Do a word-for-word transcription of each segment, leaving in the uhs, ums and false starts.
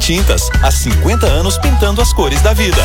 Tintas, há cinquenta anos pintando as cores da vida.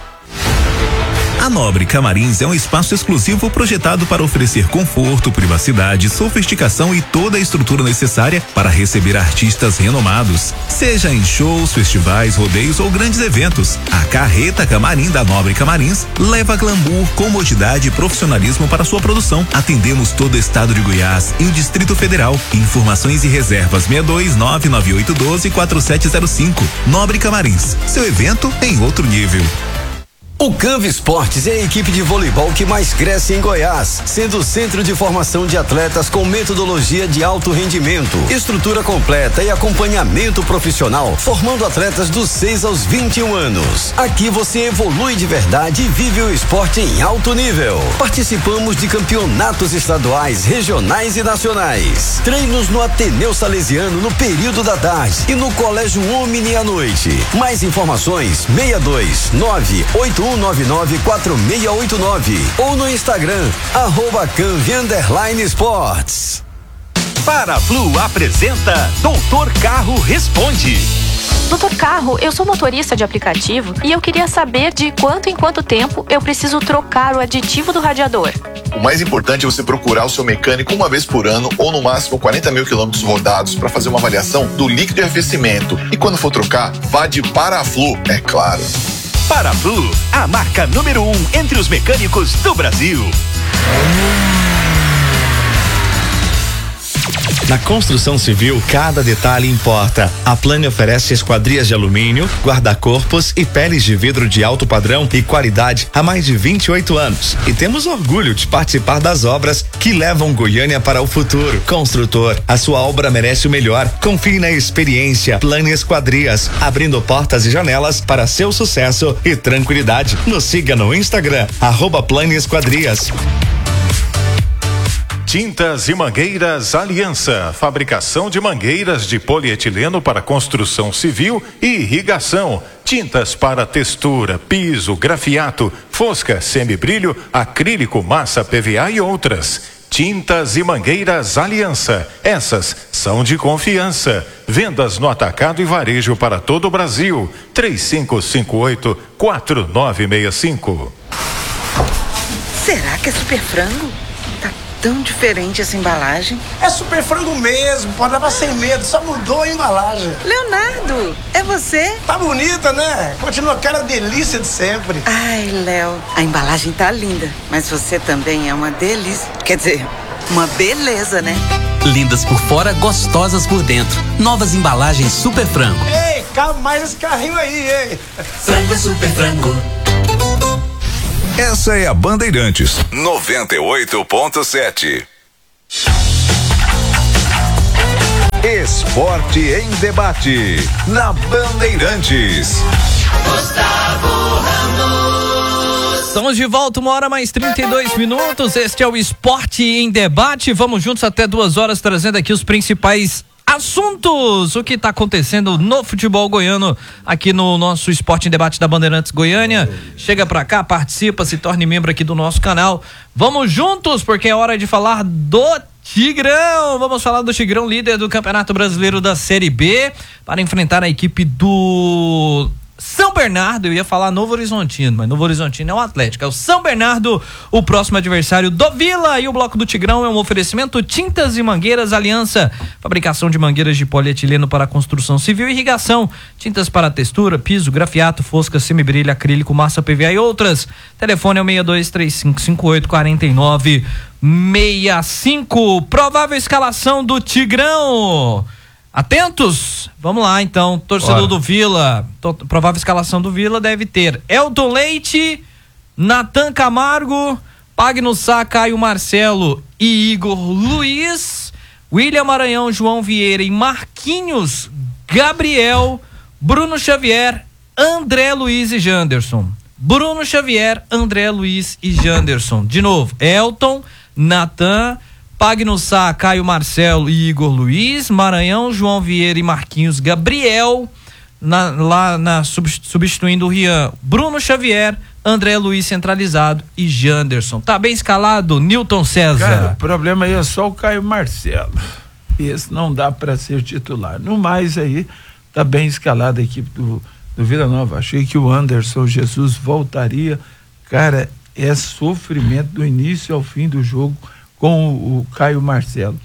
A Nobre Camarins é um espaço exclusivo projetado para oferecer conforto, privacidade, sofisticação e toda a estrutura necessária para receber artistas renomados. Seja em shows, festivais, rodeios ou grandes eventos, a Carreta Camarim da Nobre Camarins leva glamour, comodidade e profissionalismo para sua produção. Atendemos todo o estado de Goiás e o Distrito Federal. Informações e reservas seis dois nove nove oito um dois quatro sete zero cinco. Nobre Camarins, seu evento em outro nível. O Canva Esportes é a equipe de voleibol que mais cresce em Goiás, sendo o centro de formação de atletas com metodologia de alto rendimento, estrutura completa e acompanhamento profissional, formando atletas dos seis aos vinte e um anos. Aqui você evolui de verdade e vive o esporte em alto nível. Participamos de campeonatos estaduais, regionais e nacionais. Treinos no Ateneu Salesiano no período da tarde e no Colégio Omni à noite. Mais informações seis dois nove oito um nove nove quatro seis oito nove ou no Instagram, arroba Canvi underline Esportes. Paraflu apresenta Doutor Carro Responde. Doutor Carro, eu sou motorista de aplicativo e eu queria saber de quanto em quanto tempo eu preciso trocar o aditivo do radiador. O mais importante é você procurar o seu mecânico uma vez por ano ou no máximo quarenta mil quilômetros rodados para fazer uma avaliação do líquido de arrefecimento. E quando for trocar, vá de Paraflu, é claro. Paraflu, a marca número um entre os mecânicos do Brasil. Na construção civil, cada detalhe importa. A Plane oferece esquadrias de alumínio, guarda-corpos e peles de vidro de alto padrão e qualidade há mais de vinte e oito anos. E temos orgulho de participar das obras que levam Goiânia para o futuro. Construtor, a sua obra merece o melhor. Confie na experiência Plane Esquadrias, abrindo portas e janelas para seu sucesso e tranquilidade. Nos siga no Instagram, arroba Plane Esquadrias. Tintas e Mangueiras Aliança, fabricação de mangueiras de polietileno para construção civil e irrigação, tintas para textura, piso, grafiato, fosca, semibrilho, acrílico, massa P V A e outras. Tintas e Mangueiras Aliança, essas são de confiança. Vendas no atacado e varejo para todo o Brasil. três cinco cinco oito quatro nove seis cinco. Será que é Super Frango? Tão diferente essa embalagem. É Super Frango mesmo, pode levar sem medo, só mudou a embalagem. Leonardo, é você? Tá bonita, né? Continua aquela delícia de sempre. Ai, Léo, a embalagem tá linda, mas você também é uma delícia. Quer dizer, uma beleza, né? Lindas por fora, gostosas por dentro. Novas embalagens Super Frango. Ei, cabe mais esse carrinho aí, hein? Frango Super Frango. Essa é a Bandeirantes noventa e oito ponto sete. Esporte em debate na Bandeirantes. Gustavo Ramos. Estamos de volta, uma hora mais trinta e dois minutos. Este é o Esporte em Debate. Vamos juntos até duas horas, trazendo aqui os principais assuntos, o que está acontecendo no futebol goiano aqui no nosso Esporte em Debate da Bandeirantes Goiânia. Chega pra cá, participa, se torne membro aqui do nosso canal. Vamos juntos, porque é hora de falar do Tigrão. Vamos falar do Tigrão, líder do Campeonato Brasileiro da Série B, para enfrentar a equipe do São Bernardo. Eu ia falar Novo Horizontino, mas Novo Horizontino é o Atlético, é o São Bernardo, o próximo adversário do Vila. E o bloco do Tigrão é um oferecimento Tintas e Mangueiras Aliança, fabricação de mangueiras de polietileno para construção civil e irrigação, tintas para textura, piso, grafiato, fosca, semibrilho, acrílico, massa P V A e outras. Telefone é o seis dois três cinco cinco oito quatro nove seis cinco. Provável escalação do Tigrão. Atentos? Vamos lá, então. Torcedor Bora. do Vila. To- provável escalação do Vila deve ter Elton Leite, Natan Camargo, Pagno Sá, Caio Marcelo e Igor Luiz, William Maranhão, João Vieira e Marquinhos Gabriel, Bruno Xavier, André Luiz e Janderson. Bruno Xavier, André Luiz e Janderson. De novo, Elton, Natan, Pagno Sá, Caio Marcelo e Igor Luiz, Maranhão, João Vieira e Marquinhos Gabriel, na, lá na, substituindo o Rian, Bruno Xavier, André Luiz centralizado e Janderson. Tá bem escalado, Newton César? Cara, o problema aí é só o Caio Marcelo. Esse não dá para ser titular. No mais aí, tá bem escalada a equipe do, do Vila Nova. Achei que o Anderson Jesus voltaria. Cara, é sofrimento do início ao fim do jogo com o, o Caio Marcelo.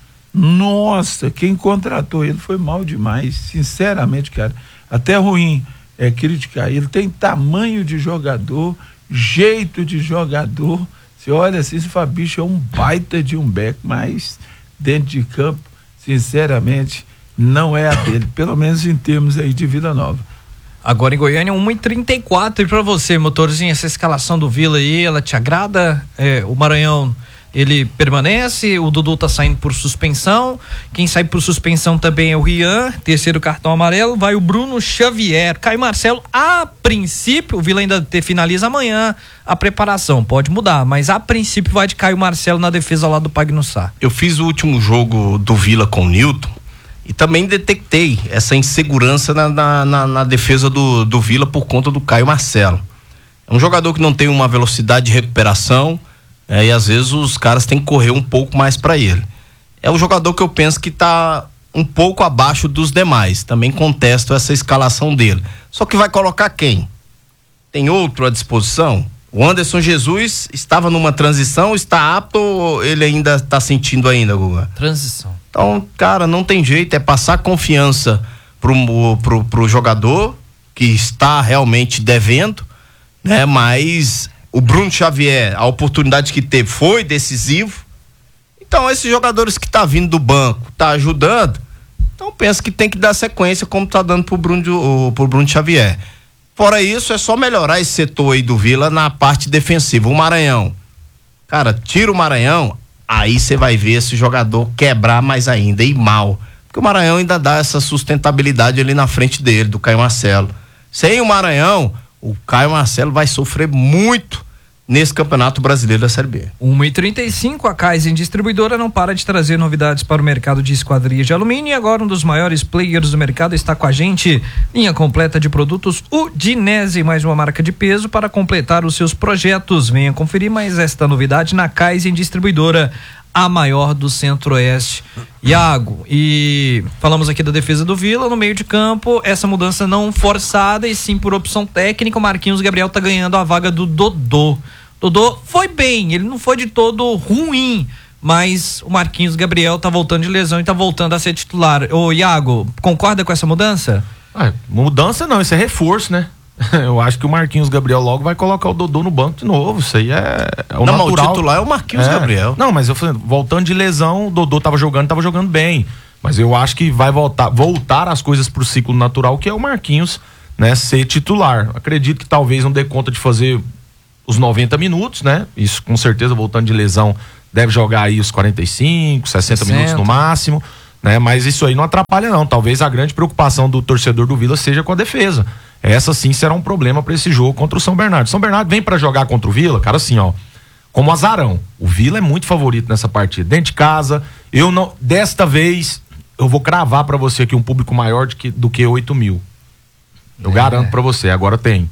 Nossa, quem contratou ele foi mal demais, sinceramente, cara. Até ruim é criticar. Ele tem tamanho de jogador, jeito de jogador. Você olha assim, esse Fabicho é um baita de um beco, mas dentro de campo, sinceramente, não é a dele, pelo menos em termos aí de Vila Nova. Agora em Goiânia, uma e trinta e quatro, e pra você, motorzinho, essa escalação do Vila aí, ela te agrada? É, o Maranhão, ele permanece, o Dudu tá saindo por suspensão, quem sai por suspensão também é o Rian, terceiro cartão amarelo, vai o Bruno Xavier, Caio Marcelo, a princípio, o Vila ainda te finaliza amanhã a preparação, pode mudar, mas a princípio vai de Caio Marcelo na defesa lá do Pagnussá. Eu fiz o último jogo do Vila com o Nilton e também detectei essa insegurança na, na, na, na defesa do, do Vila por conta do Caio Marcelo. É um jogador que não tem uma velocidade de recuperação, é, e às vezes os caras têm que correr um pouco mais para ele. É um jogador que eu penso que está um pouco abaixo dos demais. Também contesto essa escalação dele. Só que vai colocar quem? Tem outro à disposição? O Anderson Jesus estava numa transição, está apto ou ele ainda está sentindo ainda, Guga? Transição. Então, cara, não tem jeito, é passar confiança pro, pro, pro jogador que está realmente devendo, né? Mas o Bruno Xavier, a oportunidade que teve foi decisivo. Então, esses jogadores que tá vindo do banco, tá ajudando, então penso que tem que dar sequência como tá dando pro Bruno, pro Bruno Xavier. Fora isso, é só melhorar esse setor aí do Vila na parte defensiva. O Maranhão, cara, tira o Maranhão, aí você vai ver esse jogador quebrar mais ainda, e mal. Porque o Maranhão ainda dá essa sustentabilidade ali na frente dele, do Caio Marcelo. Sem o Maranhão, o Caio Marcelo vai sofrer muito nesse Campeonato Brasileiro da Série B. uma e trinta e cinco, a Kaizen Distribuidora não para de trazer novidades para o mercado de esquadrias de alumínio, e agora um dos maiores players do mercado está com a gente. Linha completa de produtos Udinese, mais uma marca de peso para completar os seus projetos. Venha conferir mais esta novidade na Kaizen Distribuidora, a maior do Centro-Oeste. Iago, e falamos aqui da defesa do Vila, no meio de campo, essa mudança não forçada e sim por opção técnica. O Marquinhos Gabriel tá ganhando a vaga do Dodô. Dodô foi bem, ele não foi de todo ruim, mas o Marquinhos Gabriel tá voltando de lesão e tá voltando a ser titular. Ô Iago, concorda com essa mudança? Ah, mudança não, isso é reforço, né? Eu acho que o Marquinhos Gabriel logo vai colocar o Dodô no banco de novo. Isso aí é, é o não, natural. Mas o titular é o Marquinhos é. Gabriel. Não, mas eu falei, voltando de lesão, o Dodô tava jogando, tava jogando bem. Mas eu acho que vai voltar, voltar as coisas pro ciclo natural, que é o Marquinhos, né, ser titular. Acredito que talvez não dê conta de fazer os noventa minutos, né? Isso com certeza, voltando de lesão, deve jogar aí os quarenta e cinco, sessenta minutos no máximo, né? Mas isso aí não atrapalha não. Talvez a grande preocupação do torcedor do Vila seja com a defesa. Essa sim será um problema para esse jogo contra o São Bernardo. São Bernardo vem para jogar contra o Vila, cara, assim, ó, como azarão. O Vila é muito favorito nessa partida. Dentro de casa, eu não, desta vez, eu vou cravar para você aqui um público maior de que, do que oito mil. Eu é. garanto para você, agora tem.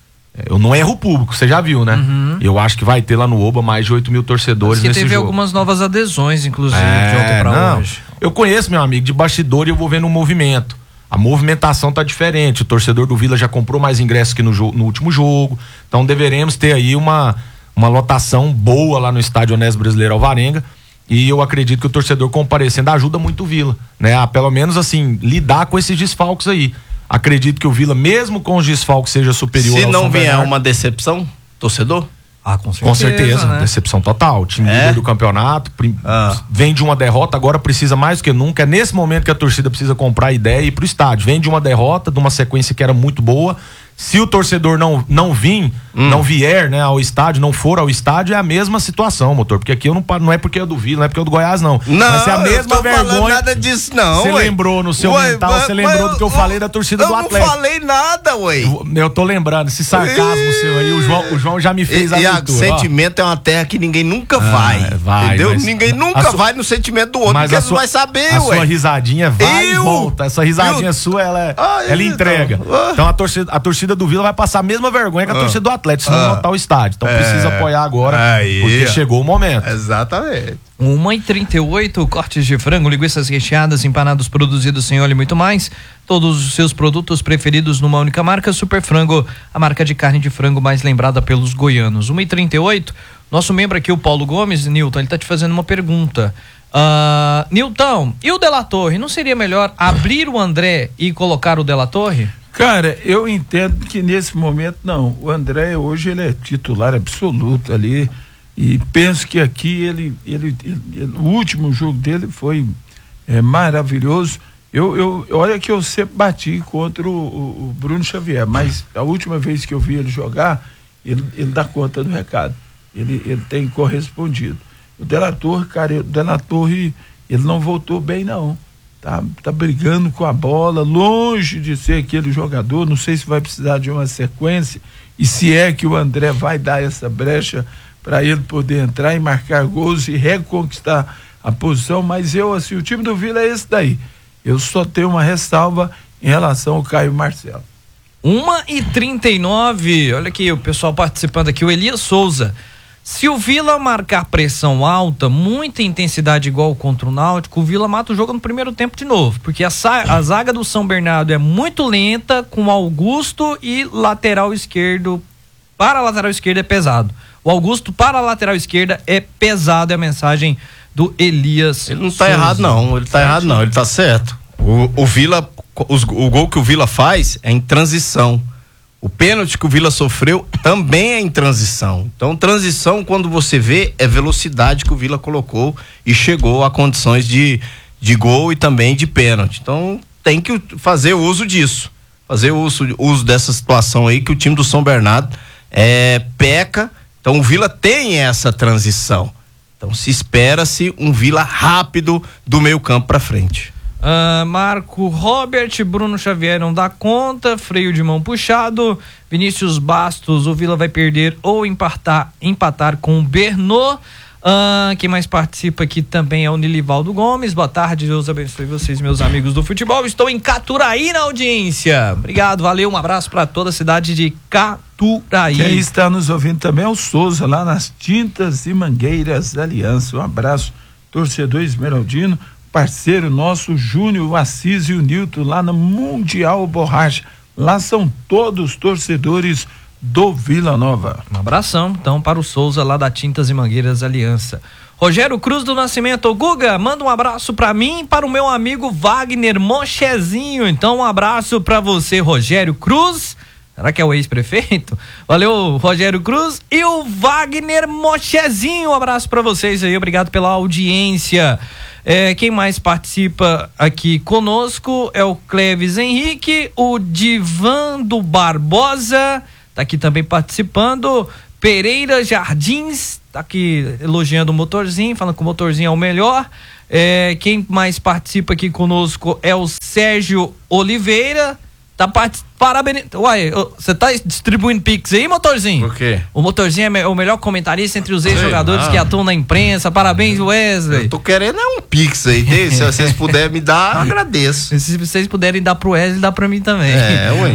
Eu não erro o público, você já viu, né? Uhum. Eu acho que vai ter lá no Oba mais de oito mil torcedores nesse jogo. Teve algumas novas adesões, inclusive, é, de ontem pra não. hoje. Eu conheço, meu amigo, de bastidor, e eu vou vendo o movimento. A movimentação tá diferente, o torcedor do Vila já comprou mais ingressos que no, jo- no último jogo, então deveremos ter aí uma, uma lotação boa lá no estádio Onésio Brasileiro Alvarenga, e eu acredito que o torcedor comparecendo ajuda muito o Vila, né? A pelo menos assim, lidar com esses desfalques aí. Acredito que o Vila, mesmo com os desfalques, seja superior Se ao não São vier Bernardo. uma decepção, torcedor? Ah, com certeza. Com certeza, né? Decepção total. O time É? líder do campeonato prim- Ah. vem de uma derrota, agora precisa mais do que nunca. É nesse momento que a torcida precisa comprar ideia e ir pro estádio. Vem de uma derrota, de uma sequência que era muito boa. Se o torcedor não, não vir, hum. não vier, né, ao estádio, não for ao estádio, é a mesma situação, motor. Porque aqui eu não, não é porque é do Vila, não é porque é do Goiás, não. Não, mas é a mesma eu tô vergonha. falando nada disso, não. Você ué. lembrou no seu Ué, mental, mas- você mas lembrou eu- do que eu falei da torcida eu do não Atlético. falei nada, ué. Eu, eu tô lembrando, esse sarcasmo seu aí, o João, o João já me fez E, a e a leitura, ó. sentimento é uma terra que ninguém nunca Ah, vai. vai, entendeu? mas- Ninguém a nunca sua- vai no sentimento do outro, Mas porque a você sua, vai saber, a ué. sua risadinha vai Eu? e volta. Essa risadinha Eu? sua, ela, Ah, ela então. entrega. Ah. Então a torcida, a torcida torcida do Vila vai passar a mesma vergonha que a Ah. torcida do Atlético, se não Ah. lotar o estádio. Então É. precisa apoiar agora, Aí, porque ó. chegou o momento. Exatamente. uma e trinta e oito, cortes de frango, linguiças recheadas, empanados produzidos sem óleo e muito mais. Todos os seus produtos preferidos numa única marca, Super Frango, a marca de carne de frango mais lembrada pelos goianos. uma e trinta e oito, nosso membro aqui, o Paulo Gomes, Nilton, ele tá te fazendo uma pergunta. Uh, Nilton, e o De La Torre? Não seria melhor abrir o André e colocar o De La Torre? Cara, eu entendo que nesse momento não. O André hoje ele é titular absoluto ali e penso que aqui ele, ele, ele, ele o último jogo dele foi é, maravilhoso. Eu, eu, olha que eu sempre bati contra o, o, o Bruno Xavier, mas a última vez que eu vi ele jogar, ele, ele dá conta do recado. Ele, ele tem correspondido. O De La Torre, cara, o De La Torre, ele não voltou bem não. Tá, tá brigando com a bola, longe de ser aquele jogador, não sei se vai precisar de uma sequência e se é que o André vai dar essa brecha para ele poder entrar e marcar gols e reconquistar a posição, mas eu, assim, o time do Vila é esse daí. Eu só tenho uma ressalva em relação ao Caio Marcelo. uma e trinta e nove, olha aqui o pessoal participando aqui, o Elias Souza. Se o Vila marcar pressão alta, muita intensidade igual contra o Náutico, o Vila mata o jogo no primeiro tempo de novo, porque a, a zaga do São Bernardo é muito lenta, com Augusto e lateral esquerdo, para a lateral esquerda é pesado. O Augusto para a lateral esquerda é pesado, é a mensagem do Elias. Ele não tá errado não, ele tá errado não, ele tá certo. O, o Vila, os, o gol que o Vila faz é em transição. O pênalti que o Vila sofreu também é em transição. Então, transição, quando você vê, é velocidade que o Vila colocou e chegou a condições de, de gol e também de pênalti. Então, tem que fazer uso disso. Fazer uso, uso dessa situação aí que o time do São Bernardo é, peca. Então, o Vila tem essa transição. Então, se espera-se um Vila rápido do meio campo para frente. Uh, Marco Robert, Bruno Xavier não dá conta, freio de mão puxado, Vinícius Bastos, o Vila vai perder ou empatar, empatar com o Bernô. Uh, quem mais participa aqui também é o Nilivaldo Gomes. Boa tarde, Deus abençoe vocês, meus amigos do futebol. Estou em Caturaí na audiência. Obrigado, valeu, um abraço para toda a cidade de Caturaí. Quem está nos ouvindo também é o Souza, lá nas Tintas e Mangueiras da Aliança. Um abraço, torcedor esmeraldino. Parceiro nosso, Júnior Assis e o Nilton, lá no Mundial Borracha. Lá são todos torcedores do Vila Nova. Um abração, então, para o Souza, lá da Tintas e Mangueiras Aliança. Rogério Cruz do Nascimento. Ô, Guga, manda um abraço para mim e para o meu amigo Wagner Mochezinho. Então, um abraço para você, Rogério Cruz. Será que é o ex-prefeito? Valeu, Rogério Cruz e o Wagner Mochezinho. Um abraço para vocês aí, obrigado pela audiência. É, quem mais participa aqui conosco é o Cleves Henrique, o Divando Barbosa, tá aqui também participando, Pereira Jardins, tá aqui elogiando o motorzinho, falando que o motorzinho é o melhor. É, quem mais participa aqui conosco é o Sérgio Oliveira, tá participando. Parabéns. Uai, você tá distribuindo pix aí, motorzinho? Por quê? O motorzinho é me- o melhor comentarista entre os ex-jogadores que atuam na imprensa. Parabéns, Wesley. Eu tô querendo é um pix aí, tem? Se vocês puderem me dar, eu agradeço. Se vocês puderem dar pro Wesley, dá pra mim também. É, ué.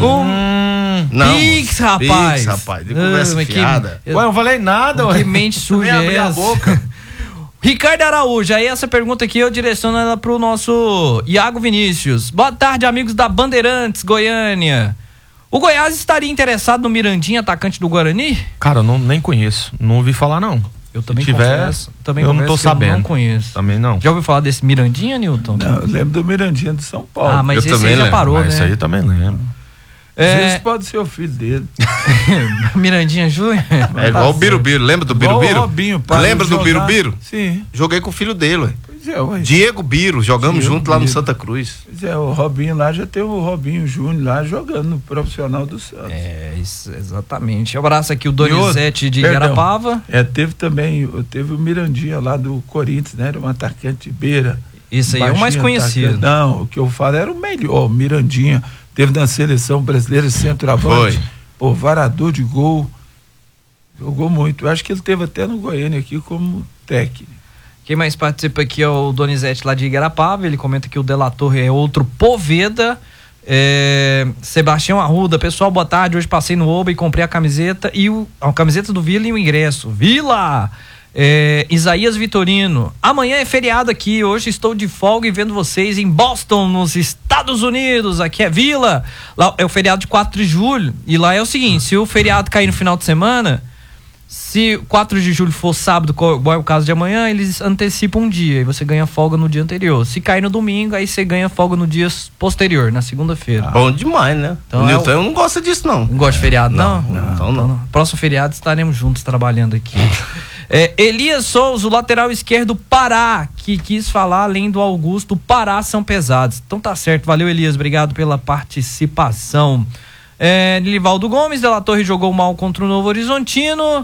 Um Não, pix, moço. rapaz. Pix, rapaz. De conversa Ah, que- fiada. eu- Ué, eu não falei nada, ué. Que mente suja Nem abri é a essa? boca. Ricardo Araújo, aí essa pergunta aqui eu direciono ela pro nosso Iago Vinícius. Boa tarde, amigos da Bandeirantes, Goiânia. O Goiás estaria interessado no Mirandinha, atacante do Guarani? Cara, eu não, nem conheço. Não ouvi falar, não. Eu também Se tiver, confesso, também eu não tô confesso que eu sabendo. não conheço. Também não. Já ouviu falar desse Mirandinha, Nilton? Não, eu lembro do Mirandinha de São Paulo. Ah, mas Eu esse também aí já lembro. parou, Mas né? Isso aí eu também lembro. Às É... vezes pode ser o filho dele. Mirandinha Júnior? É igual o Birubiru, lembra do Igual o Birubiru? Robinho, para Lembra de do jogar. Birubiru? Sim. Joguei com o filho dele, ué. Pois é, ué. Diego Biro, jogamos Diego junto lá no Biro. Santa Cruz. Pois é, o Robinho lá já tem o Robinho Júnior lá jogando no profissional do Santos. É, isso, exatamente. Um abraço aqui, o E outro, Donizete de perdão, Garapava. É, teve também, teve o Mirandinha lá do Corinthians, né? Era um atacante de beira. Esse aí é o mais baixinho conhecido. atacante. Não, o que eu falo era o melhor. O Mirandinha teve na seleção brasileira centroavante. Foi. Pô, varador de gol. Jogou muito. Eu acho que ele teve até no Goiânia aqui como técnico. Quem mais participa aqui é o Donizete lá de Igarapava. Ele comenta que o De La Torre é outro Poveda. É, Sebastião Arruda, pessoal, boa tarde. Hoje passei no Oba e comprei a camiseta e o, a camiseta do Vila e o ingresso. Vila! É, Isaías Vitorino, amanhã é feriado aqui, hoje estou de folga e vendo vocês em Boston, nos Estados Unidos. Aqui é Vila, lá é o feriado de quatro de julho, e lá é o seguinte, se o feriado cair no final de semana, se quatro de julho for sábado, igual é o caso de amanhã, eles antecipam um dia e você ganha folga no dia anterior. Se cair no domingo, aí você ganha folga no dia posterior, na segunda-feira. Bom demais, né? Então, o Nilton é o... não gosta disso, não. Não gosta de feriado, não? Não, não, não, então não. não. Próximo feriado estaremos juntos trabalhando aqui. É, Elias Souza, o lateral esquerdo Pará, que quis falar além do Augusto, Pará são pesados. Então tá certo, valeu Elias, obrigado pela participação. É, Livaldo Gomes, Della Torre jogou mal contra o Novo Horizontino.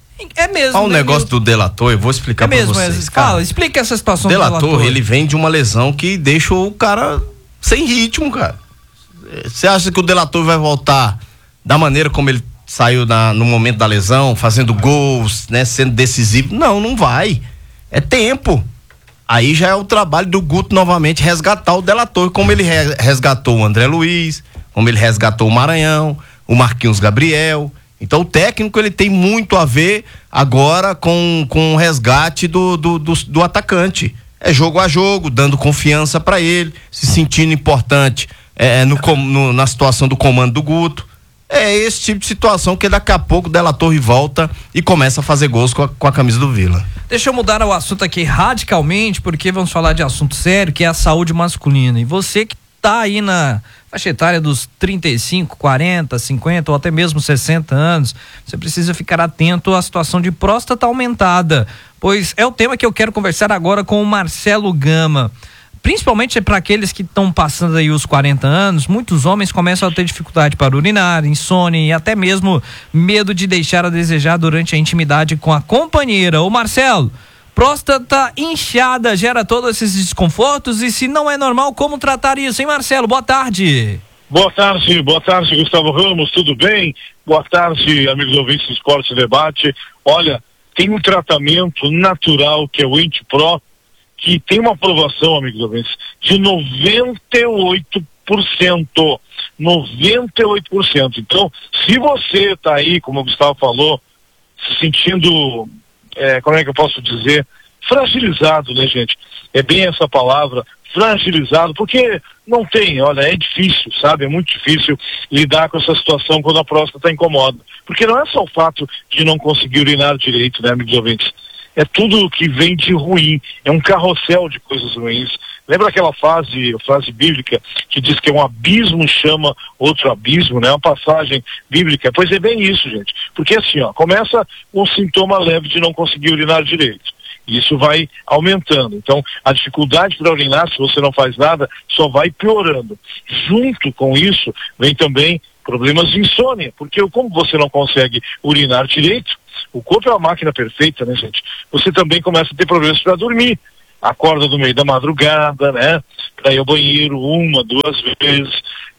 É mesmo. Olha o né, negócio do Della Torre, eu vou explicar é pra mesmo, vocês. É, fala, explica essa situação Della do Della Torre, Torre. ele vem de uma lesão que deixa o cara sem ritmo, cara. Você acha que o Della Torre vai voltar da maneira como ele saiu na, no momento da lesão, fazendo gols, né, sendo decisivo? Não, não vai. É tempo. Aí já é o trabalho do Guto novamente resgatar o Della Torre, como ele re- resgatou o André Luiz, como ele resgatou o Maranhão, o Marquinhos Gabriel. Então o técnico ele tem muito a ver agora com, com o resgate do, do, do, do atacante. É jogo a jogo, dando confiança para ele, se sentindo importante é, no, no, na situação do comando do Guto. É esse tipo de situação que daqui a pouco Della Torre volta e começa a fazer gols com a, com a camisa do Vila. Deixa eu mudar o assunto aqui radicalmente, porque vamos falar de assunto sério, que é a saúde masculina. E você que tá aí na faixa etária dos trinta e cinco, quarenta, cinquenta ou até mesmo sessenta anos, você precisa ficar atento à situação de próstata aumentada, pois é o tema que eu quero conversar agora com o Marcelo Gama. Principalmente para aqueles que estão passando aí os quarenta anos, muitos homens começam a ter dificuldade para urinar, insônia e até mesmo medo de deixar a desejar durante a intimidade com a companheira. Ô Marcelo, próstata inchada gera todos esses desconfortos e se não é normal, como tratar isso, hein Marcelo? Boa tarde. Boa tarde, boa tarde Gustavo Ramos, tudo bem? Boa tarde amigos ouvintes do Esporte Debate. Olha, tem um tratamento natural que é o Ente-Pro, que tem uma aprovação, amigos ouvintes, de noventa e oito por cento. noventa e oito por cento. Então, se você está aí, como o Gustavo falou, se sentindo, é, como é que eu posso dizer, fragilizado, né, gente? É bem essa palavra, fragilizado, porque não tem, olha, é difícil, sabe? É muito difícil lidar com essa situação quando a próstata incomoda. Porque não é só o fato de não conseguir urinar direito, né, amigos ouvintes? É tudo que vem de ruim, é um carrossel de coisas ruins. Lembra aquela frase, frase bíblica que diz que um abismo chama outro abismo, né? Uma passagem bíblica. Pois é bem isso, gente. Porque assim, ó, começa um sintoma leve de não conseguir urinar direito. Isso vai aumentando. Então, a dificuldade para urinar, se você não faz nada, só vai piorando. Junto com isso, vem também problemas de insônia, porque como você não consegue urinar direito, o corpo é uma máquina perfeita, né, gente? Você também começa a ter problemas para dormir. Acorda no meio da madrugada, né? Para ir ao banheiro uma, duas vezes,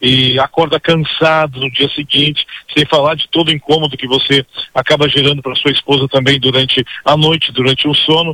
e acorda cansado no dia seguinte, sem falar de todo o incômodo que você acaba gerando para sua esposa também durante a noite, durante o sono.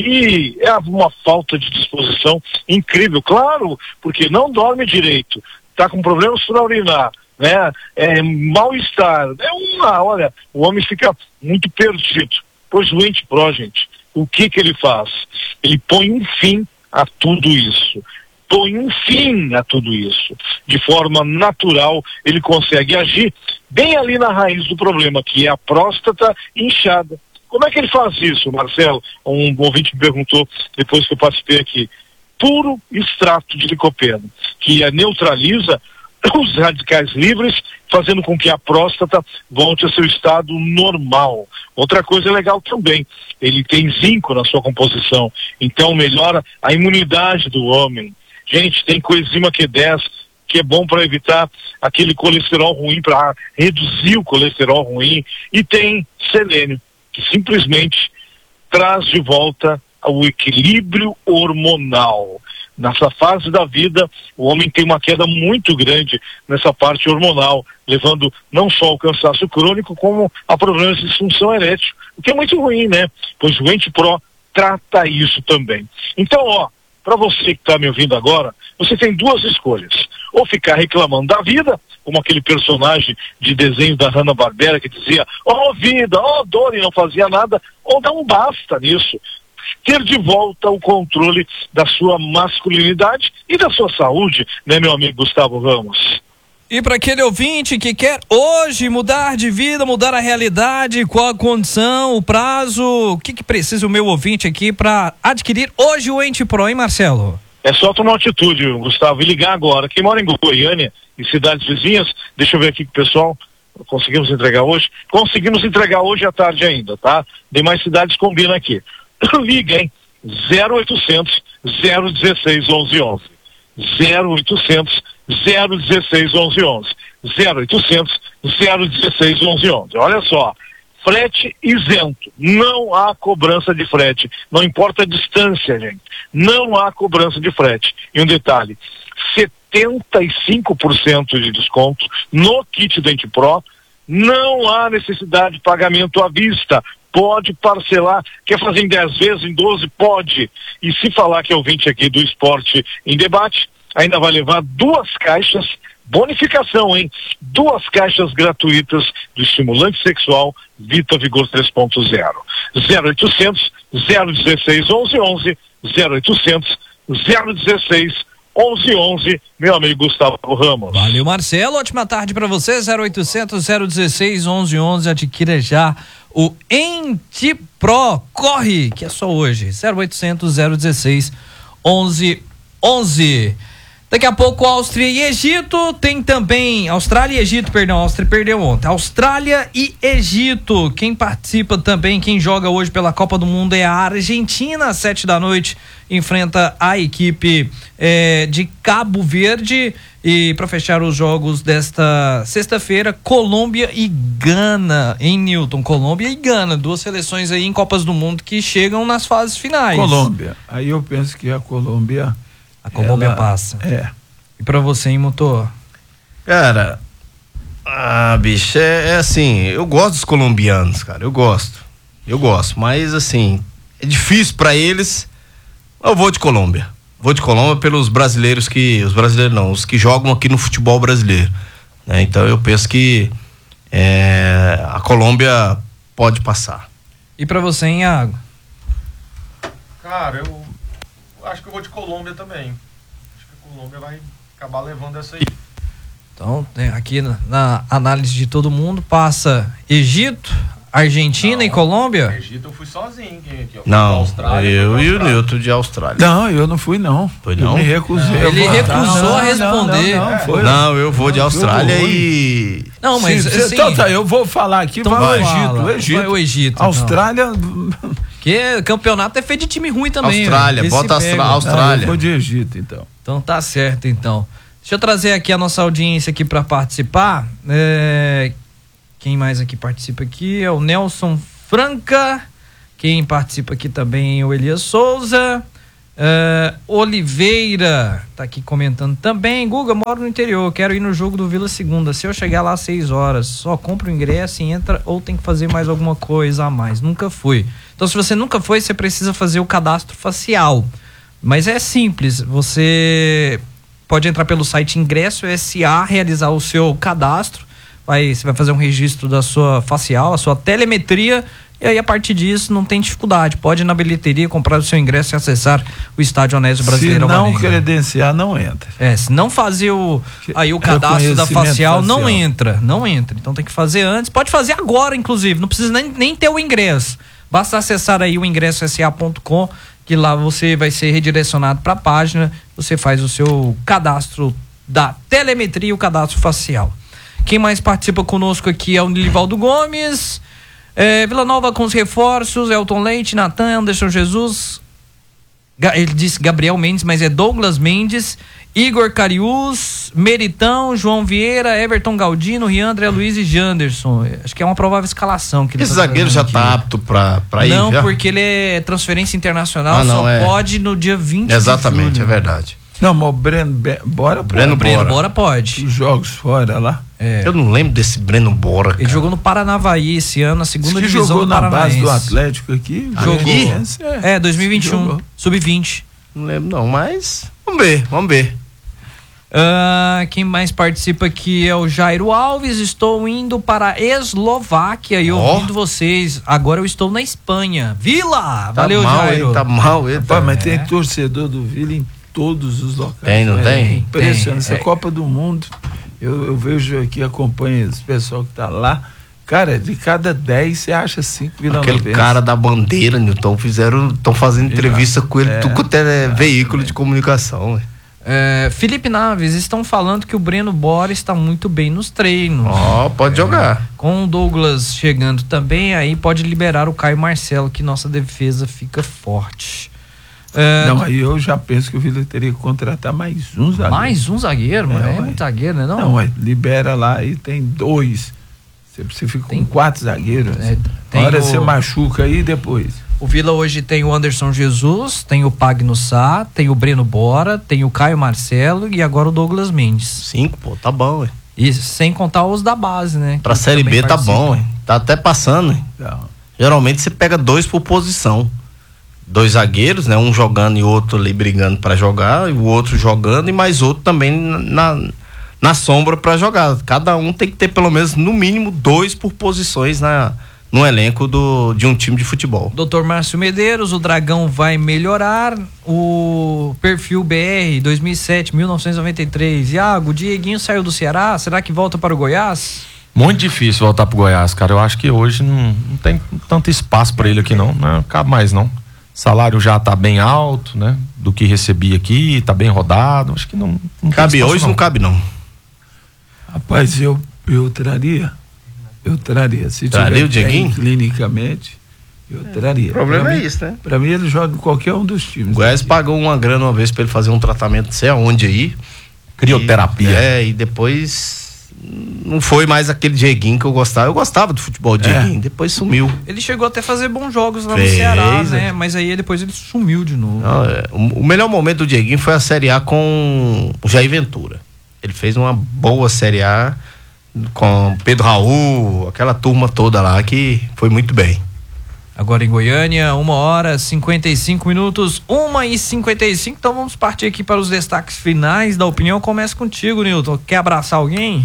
E é uma falta de disposição incrível, claro, porque não dorme direito, tá com problemas para urinar, né? É mal-estar, é uma, olha, o homem fica muito perdido. Pois o Ente-Pro, gente, o que que ele faz? Ele põe um fim a tudo isso. Põe um fim a tudo isso. De forma natural, ele consegue agir bem ali na raiz do problema, que é a próstata inchada. Como é que ele faz isso, Marcelo? Um ouvinte me perguntou depois que eu participei aqui. Puro extrato de licopeno, que neutraliza os radicais livres, fazendo com que a próstata volte a seu estado normal. Outra coisa legal também, ele tem zinco na sua composição, então melhora a imunidade do homem. Gente, tem coenzima Q dez, que é bom para evitar aquele colesterol ruim, para reduzir o colesterol ruim, e tem selênio, que simplesmente traz de volta o equilíbrio hormonal. Nessa fase da vida, o homem tem uma queda muito grande nessa parte hormonal, levando não só ao cansaço crônico, como a problemas de disfunção erétil, o que é muito ruim, né? Pois o Ente-Pro trata isso também. Então, ó, para você que está me ouvindo agora, você tem duas escolhas. Ou ficar reclamando da vida, como aquele personagem de desenho da Hanna-Barbera que dizia, ó oh, vida, ó oh, dor, e não fazia nada, ou dar um basta nisso. Ter de volta o controle da sua masculinidade e da sua saúde, né, meu amigo Gustavo Ramos? E para aquele ouvinte que quer hoje mudar de vida, mudar a realidade, qual a condição, o prazo, o que, que precisa o meu ouvinte aqui para adquirir hoje o Ente Pro, hein, Marcelo? É só tomar atitude, Gustavo, e ligar agora. Quem mora em Goiânia e cidades vizinhas, deixa eu ver aqui com o pessoal, conseguimos entregar hoje? Conseguimos entregar hoje à tarde ainda, tá? Demais cidades combinam aqui. Liga, hein? zero oitocentos, zero dezesseis, onze onze. zero oitocentos, zero dezesseis, onze onze. zero oitocentos, zero dezesseis, onze onze. Olha só, frete isento, não há cobrança de frete, não importa a distância, gente, não há cobrança de frete. E um detalhe, setenta e cinco por cento de desconto no kit Dente Pro, não há necessidade de pagamento à vista, pode parcelar, quer fazer em dez vezes, em doze, pode. E se falar que é ouvinte aqui do Esporte em Debate, ainda vai levar duas caixas, bonificação, hein? Duas caixas gratuitas do estimulante sexual Vita Vigor três ponto zero. zero oitocentos, zero dezesseis, onze onze, zero oitocentos, zero dezesseis, onze onze, meu amigo Gustavo Ramos. Valeu, Marcelo, ótima tarde para você. Zero oitocentos, zero dezesseis, onze onze, adquira já o Ente Pro, corre, que é só hoje. Zero oitocentos, zero dezesseis, onze onze. Daqui a pouco Áustria e Egito, tem também Austrália e Egito, perdão, Áustria perdeu ontem. Austrália e Egito, quem participa também, quem joga hoje pela Copa do Mundo é a Argentina, às sete da noite, enfrenta a equipe eh, de Cabo Verde. E para fechar os jogos desta sexta-feira, Colômbia e Gana, em Newton. Colômbia e Gana, duas seleções aí em Copas do Mundo que chegam nas fases finais. Colômbia, aí eu penso que a Colômbia... A Colômbia ela, passa. É. E pra você, hein, motor? Cara, ah, bicho, é, é assim, eu gosto dos colombianos, cara, eu gosto. Eu gosto, mas assim, é difícil pra eles. Eu vou de Colômbia. Vou de Colômbia pelos brasileiros que, os brasileiros não, os que jogam aqui no futebol brasileiro, né? Então eu penso que é, a Colômbia pode passar. E pra você, hein, Iago? Cara, eu acho que eu vou de Colômbia também. Acho que a Colômbia vai acabar levando essa aí. Então, aqui na, na análise de todo mundo, passa Egito, Argentina não, e Colômbia? Egito eu fui sozinho. Quem, quem, eu fui não, Austrália, eu e o Newton de Austrália. Não, eu não fui não. Foi não? Eu me recusei. Não, ele recusou não, a responder. Não, não, não, foi. não, eu vou de Austrália e... Não, mas Sim, assim... Então tá, eu vou falar aqui, então vai, vai o Egito, fala, o Egito. Vai o Egito. Austrália... Porque campeonato é feito de time ruim também. Austrália, né? bota a Austrália. Ah, eu vou de Egito, então. Então tá certo, então. Deixa eu trazer aqui a nossa audiência aqui para participar. É... Quem mais aqui participa aqui é o Nelson Franca. Quem participa aqui também é o Elias Souza. Uh, Oliveira tá aqui comentando também. Guga, moro no interior, quero ir no jogo do Vila Segunda. Se eu chegar lá às seis horas, só compro o ingresso e entra ou tem que fazer mais alguma coisa a mais? Nunca fui. Então, se você nunca foi, você precisa fazer o cadastro facial. Mas é simples, você pode entrar pelo site Ingresso S A, realizar o seu cadastro. Vai, você vai fazer um registro da sua facial, a sua telemetria. E aí, a partir disso, não tem dificuldade. Pode ir na bilheteria, comprar o seu ingresso e acessar o Estádio Onésio Brasileiro. Se não credenciar, não entra. É, se não fazer o, aí, o cadastro da facial, facial, não entra. Não entra. Então tem que fazer antes. Pode fazer agora, inclusive. Não precisa nem, nem ter o ingresso. Basta acessar aí o ingresso S A ponto com, que lá você vai ser redirecionado para a página. Você faz o seu cadastro da telemetria e o cadastro facial. Quem mais participa conosco aqui é o Nilivaldo Gomes. É, Vila Nova com os reforços, Elton Leite, Natan, Anderson Jesus, ele disse Gabriel Mendes, mas é Douglas Mendes, Igor Cariús, Meritão, João Vieira, Everton Galdino, Rian, André Luiz e Janderson. Acho que é uma provável escalação. Que ele Esse tá zagueiro já tá apto pra, pra ir? Não, já? porque ele é transferência internacional, ah, não, só é. pode no dia vinte Exatamente, de julho. é verdade. Não, mas o Breno Be- Bora Breno pode. Bora. Breno Bora pode. Os jogos fora lá. É. Eu não lembro desse Breno Bora, cara. Ele jogou no Paranavaí esse ano, na segunda que divisão jogou do na Paranaense. base do Atlético aqui. Jogou. É, É, dois mil e vinte e um, jogou. sub vinte. Não lembro não, mas vamos ver, vamos ver. Uh, quem mais participa aqui é o Jairo Alves. Estou indo para a Eslováquia e oh. ouvindo vocês. Agora eu estou na Espanha. Vila! Tá Valeu, mal, Jairo. Hein? Tá mal, ele. Rapaz, tá... mas é. tem torcedor do Vila em todos os locais. Tem, não é tem? Impressionante. Essa é. Copa do Mundo, eu, eu vejo aqui, acompanho esse pessoal que tá lá. Cara, de cada dez você acha cinco Vila Aquele Novense. cara da bandeira, Nilton, fizeram, estão fazendo entrevista com ele, é, tudo quanto é, é veículo é. de comunicação. Véio. É, Felipe Naves, estão falando que o Breno Bora está muito bem nos treinos. Ó, oh, pode é, jogar. Com o Douglas chegando também, aí pode liberar o Caio Marcelo, que nossa defesa fica forte. É, não, aí eu já penso que o Vila teria que contratar mais um zagueiro. Mais um zagueiro, mano? É, é muito zagueiro, né? Não, não ué, libera lá e tem dois. Você, você fica tem, com quatro zagueiros. É, tem hora o... você machuca aí depois. O Vila hoje tem o Anderson Jesus, tem o Pagno Sá, tem o Breno Bora, tem o Caio Marcelo e agora o Douglas Mendes. Cinco, pô, tá bom, ué. E sem contar os da base, né? Pra Série B tá bom, ué. Tá até passando, ué. Não. Geralmente você pega dois por posição. Dois zagueiros, né? Um jogando e outro ali brigando pra jogar, e o outro jogando e mais outro também na, na sombra pra jogar. Cada um tem que ter pelo menos, no mínimo, dois por posições na... no elenco do, de um time de futebol. doutor Márcio Medeiros, o Dragão vai melhorar. O perfil B R dois mil e sete, mil novecentos e noventa e três. Iago, o Dieguinho saiu do Ceará, será que volta para o Goiás? Muito difícil voltar para o Goiás, cara. Eu acho que hoje não, não tem tanto espaço para ele aqui não, não cabe mais não. O salário já tá bem alto, né? Do que recebi aqui, tá bem rodado. Acho que não, não cabe hoje, não. não cabe não. Rapaz, eu, eu traria Eu traria. Se traria o Dieguinho? Clinicamente, eu traria. O problema pra é mim, isso, né? Pra mim, ele joga em qualquer um dos times. O Goiás pagou uma grana uma vez pra ele fazer um tratamento, não sei aonde aí. Crioterapia. E, é, e depois não foi mais aquele Dieguinho que eu gostava. Eu gostava do futebol de é. Dieguinho, depois sumiu. Ele chegou até a fazer bons jogos lá Fez, no Ceará, né? Mas aí depois ele sumiu de novo. Não, é, o, o melhor momento do Dieguinho foi a Série A com o Jair Ventura. Ele fez uma boa Série A com Pedro Raul, aquela turma toda lá que foi muito bem. Agora em Goiânia, uma hora cinquenta e cinco minutos, uma e cinquenta e cinco, então vamos partir aqui para os destaques finais da opinião. Começa contigo, Nilton. Quer abraçar alguém?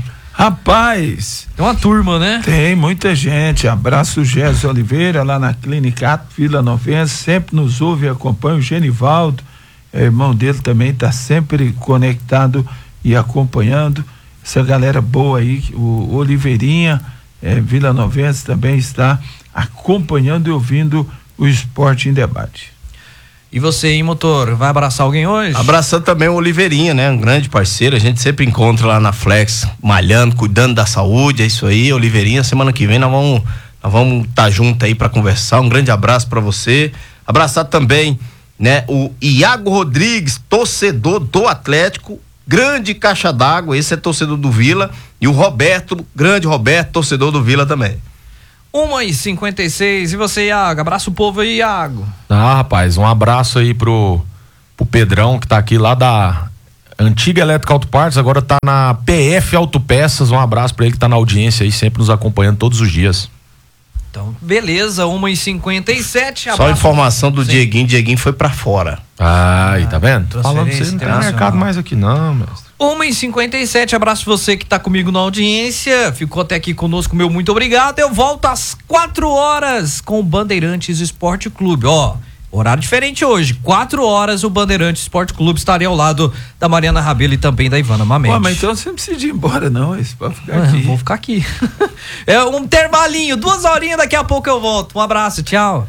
Rapaz, tem uma turma, né? Tem muita gente. Abraço o Gésio Oliveira lá na Clínica Vila Novense, sempre nos ouve e acompanha. O Genivaldo, é, irmão dele também, está sempre conectado e acompanhando. Essa galera boa aí, o Oliveirinha, é, Vila Novense também está acompanhando e ouvindo o Esporte em Debate. E você, hein, motor, vai abraçar alguém hoje? Abraçando também o Oliveirinha, né? Um grande parceiro, a gente sempre encontra lá na Flex, malhando, cuidando da saúde, é isso aí, Oliveirinha. Semana que vem nós vamos nós vamos estar tá junto aí para conversar. Um grande abraço para você. Abraçar também, né, o Iago Rodrigues, torcedor do Atlético, grande caixa d'água, esse é torcedor do Vila, e o Roberto, grande Roberto, torcedor do Vila também. uma e cinquenta e seis, e você, Iago? Abraça o povo aí, Iago. Ah, rapaz, um abraço aí pro, pro Pedrão, que tá aqui lá da antiga Elétrica Autopartes, agora tá na P F Autopeças. Um abraço pra ele que tá na audiência aí, sempre nos acompanhando todos os dias. Então, beleza, uma e cinquenta e sete. Só informação do Dieguinho, Dieguinho foi pra fora. Ah, aí, tá vendo? Falando pra você, não tem mercado mais aqui não, mestre. uma e cinquenta e sete, abraço você que tá comigo na audiência, ficou até aqui conosco, meu muito obrigado. Eu volto às quatro horas com o Bandeirantes Esporte Clube, ó, horário diferente hoje, quatro horas o Bandeirantes Esporte Clube estaria ao lado da Mariana Rabelo e também da Ivana Mamede. Pô, mas então você não precisa ir embora não, isso pode ficar ah, aqui. Vou ficar aqui. É um intervalinho, duas horinhas, daqui a pouco eu volto. Um abraço, tchau.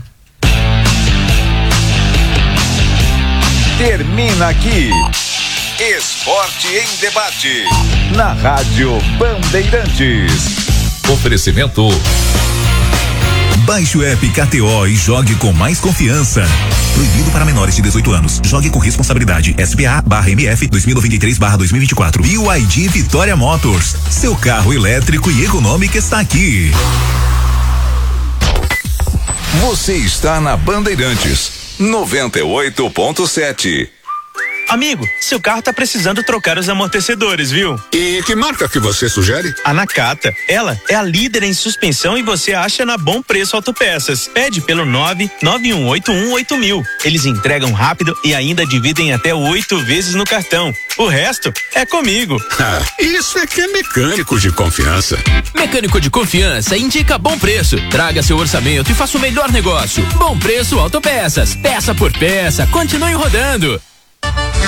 Termina aqui Esporte em Debate, na Rádio Bandeirantes. Oferecimento. Baixe o app K T O e jogue com mais confiança. Proibido para menores de dezoito anos. Jogue com responsabilidade. S P A barra M F dois mil e noventa e três barra dois mil e vinte e quatro. E o I D Vitória Motors. Seu carro elétrico e econômico está aqui. Você está na Bandeirantes noventa e oito ponto sete. Amigo, seu carro tá precisando trocar os amortecedores, viu? E que marca que você sugere? A Nakata. Ela é a líder em suspensão e você acha na Bom Preço Autopeças. Pede pelo nove nove um oito um oito mil. Eles entregam rápido e ainda dividem até oito vezes no cartão. O resto é comigo. Ah, isso é que é mecânico de confiança. Mecânico de confiança indica Bom Preço. Traga seu orçamento e faça o melhor negócio. Bom Preço Autopeças. Peça por peça. Continue rodando.